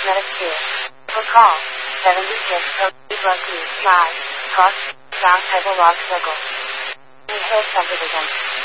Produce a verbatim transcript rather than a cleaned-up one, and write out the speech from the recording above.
magnetic field. For call, seventy-six Berkeley, Live, Cross, South Table Rock Circle. New Hill Subdivision.